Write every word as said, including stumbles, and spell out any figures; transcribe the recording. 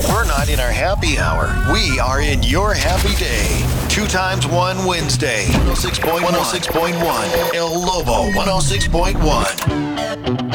We're not in our happy hour. We are in your happy day. Two times one Wednesday. one oh six point one. one oh six point one. El Lobo one oh six point one.